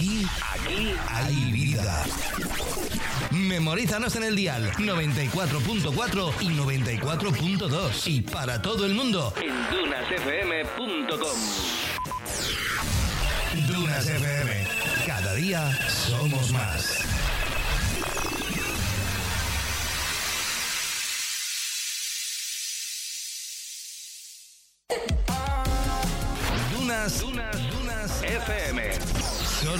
Aquí hay vida. Memorízanos en el dial 94.4 y 94.2 y para todo el mundo en dunasfm.com. Dunas FM. Cada día somos más. Dunas FM.